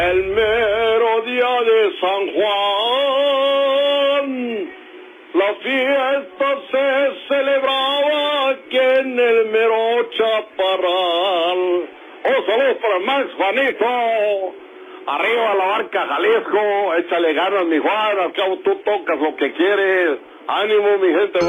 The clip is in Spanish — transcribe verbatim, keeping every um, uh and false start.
El mero día de San Juan, la fiesta se celebraba aquí en el mero Chaparral. Oh, saludos para Max, Juanito. Arriba la barca Jalisco, échale ganas, mi Juan, al cabo tú tocas lo que quieres. Ánimo, mi gente.